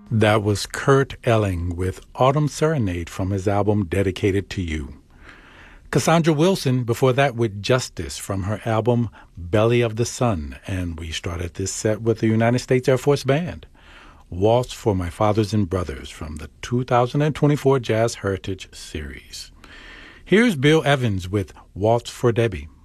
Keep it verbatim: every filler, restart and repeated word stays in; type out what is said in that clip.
That was Kurt Elling with Autumn Serenade from his album Dedicated to You. Cassandra Wilson, before that with Justice from her album Belly of the Sun. And we started this set with the United States Air Force Band. Waltz for My Fathers and Brothers from the two thousand twenty-four Jazz Heritage Series. Here's Bill Evans with Waltz for Debbie.